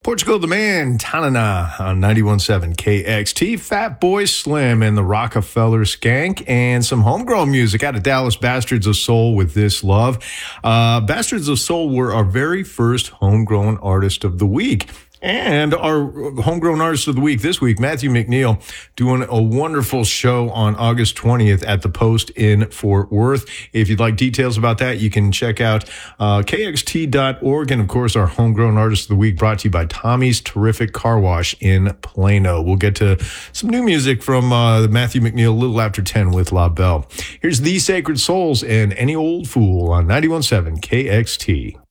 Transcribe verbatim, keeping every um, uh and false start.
Portugal the Man, Tanana on ninety-one point seven K X T, Fat Boy Slim and the Rockefeller Skank, and some homegrown music out of Dallas, Bastards of Soul with This Love. Uh, Bastards of Soul were our very first homegrown artist of the week. And our homegrown artist of the week this week, Matthew McNeil, doing a wonderful show on August twentieth at the Post in Fort Worth. If you'd like details about that, you can check out uh, K X T dot org. And, of course, our homegrown artist of the week brought to you by Tommy's Terrific Car Wash in Plano. We'll get to some new music from uh, Matthew McNeil a little after ten with La Belle. Here's The Sacred Souls and Any Old Fool on ninety-one point seven K X T.